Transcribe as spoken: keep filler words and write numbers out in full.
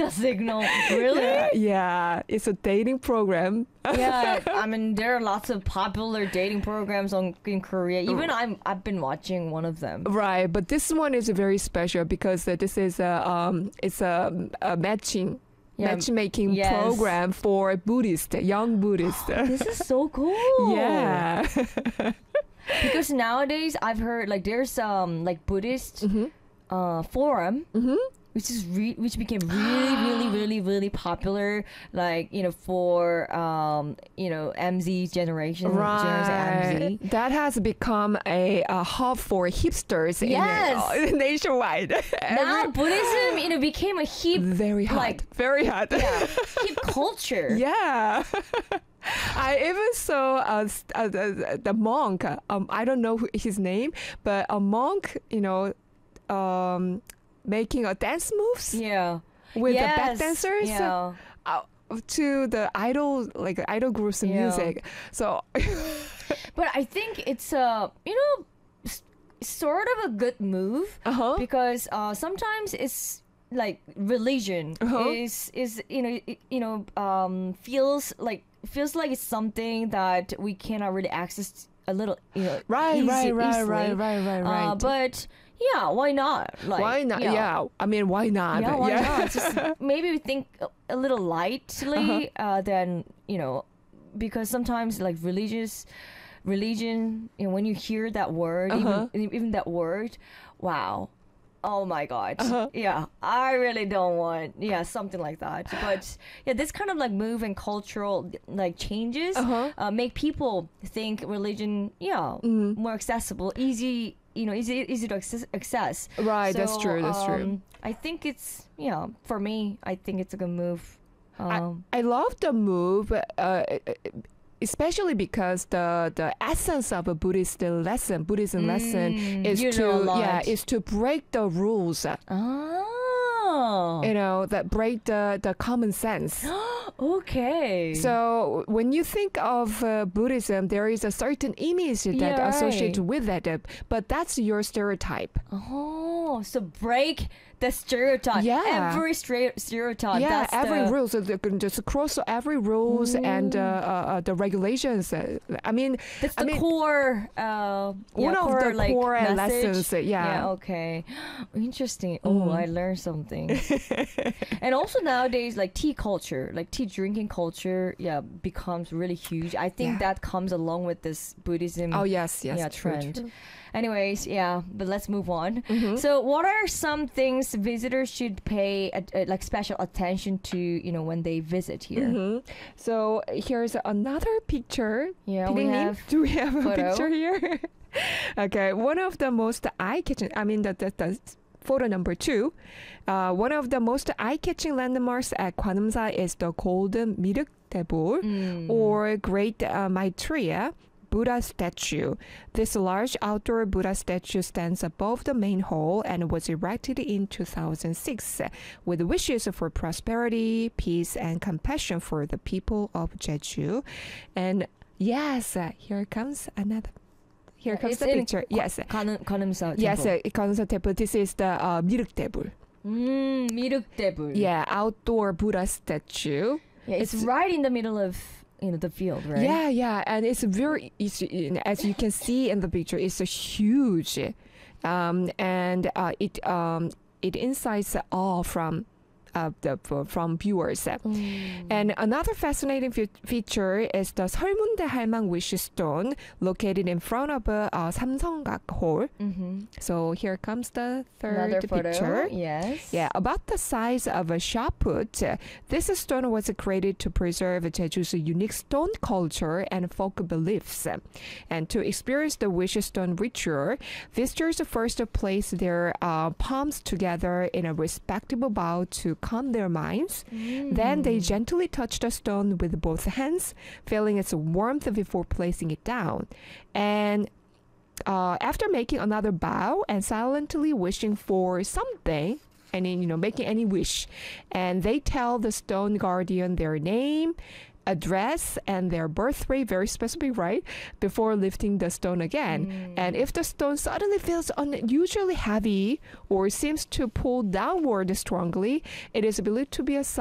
the signal. Really? Yeah, yeah, it's a dating program. Yeah, I mean there are lots of popular dating programs on in Korea. Even I'm I've been watching one of them. Right, but this one is very special because uh, this is a um, it's a, a matching. Yeah, matchmaking yes. program for Buddhist, young Buddhist. This is so cool. Yeah. Because nowadays I've heard like there's um like Buddhist Mm-hmm. uh forum Mm-hmm. which is re- which became really really really really popular, like you know for um you know M Z generation, generation Right. M Z. That has become a, a hub for hipsters Yes. in, uh, nationwide. Now Every- Buddhism you know became a hip very hot. like- very hot. yeah hip culture. Yeah. I even saw uh, s- uh, the, the monk. Um, I don't know who, his name, but a monk, you know, um, making a dance moves Yeah. with Yes. the back dancers Yeah. uh, to the idol, like idol groups Yeah. music. So, But I think it's a you know s- sort of a good move uh huh. because uh, sometimes it's like religion Uh-huh. is is you know it- you know um, feels like feels like it's something that we cannot really access a little you know Right, easy- right, right, easily. right, right, right, right. Uh, but yeah, why not? Like, why not? Yeah. I mean, why not? Yeah, why not? Just maybe we think a, a little lightly Uh-huh. uh, than you know, because sometimes like religious religion, you know, when you hear that word, Uh-huh. even, even that word, wow. Oh my god. Uh-huh. Yeah, I really don't want yeah, something like that. But yeah, this kind of like move and cultural like changes Uh-huh. uh, make people think religion, yeah, Mhm. more accessible, easy, you know, easy easy to access. access. Right, that's So, true, that's true. um, I think it's yeah, for me, I think it's a good move. Um, I love the move, uh, especially because the the essence of a Buddhist lesson, Buddhism lesson, mm, is you know a to lot. yeah, is to break the rules. oh, You know, that break the the common sense. okay. So when you think of uh, Buddhism, there is a certain image that Yeah, associated right. with that, uh, but that's your stereotype. oh, so break the stereotype. Yeah. Every stre- stereotype. yeah, that's every the, rules, uh, they can just cross every rules and uh, uh, uh, the regulations. Uh, I mean, That's I the mean, core. Uh, one yeah, of core, the like, core message. lessons. uh, Yeah. Yeah, okay. Interesting. Oh, Mm. I learned something. And also nowadays, like tea culture, like tea drinking culture, yeah, becomes really huge. I think Yeah. that comes along with this Buddhism Oh yes, yes. yeah, true, trend. true. Anyways, yeah, but let's move on. Mhm. So, what are some things visitors should pay uh, uh, like special attention to, you know, when they visit here? Mhm. So here's another picture. Yeah, we 피디님, have do we have a photo. picture here? Okay, one of the most eye-catching. I mean, the, the, the photo number two. Uh, one of the most eye-catching landmarks at Gwaneumsa is the Golden Mireukdaebul, Mm. or Great uh, Maitreya Buddha statue. This large outdoor Buddha statue stands above the main hall and was erected in two thousand six with wishes for prosperity, peace, and compassion for the people of Jeju. And yes, uh, here comes another. Here Yeah, comes it's the in picture. Gwa- Yes. Gwaneum- Gwaneumsa Yes, temple. uh, Gwaneumsa temple. This is the uh, Mireukdaebul. Mm, Mireukdaebul. Yeah, outdoor Buddha statue. Yeah, it's, It's- right in the middle of you know the field, right? Yeah, yeah, and it's very, it's, as you can see in the picture, it's a huge, um, and uh, it um, it incites awe from uh, the from viewers. Mm. And another fascinating fe- feature is the 설문대 할망 wish stone located in front of a uh, 삼성각 hall. Mm-hmm. So here comes the Another third photo. picture. Yes. Yeah, about the size of a shot put. uh, This stone was created to preserve Jeju's unique stone culture and folk beliefs. And to experience the wish stone ritual, visitors first place their uh, palms together in a respectable bow to calm their minds. Then they Mm. gently touch the stone with both hands, feeling its warmth before placing it down. And uh, after making another bow and silently wishing for something, any you know making any wish, and they tell the stone guardian their name, address and their birth rate very specific, right? Before lifting the stone again. Mm. And if the stone suddenly feels unusually heavy or seems to pull downward strongly, it is believed to be a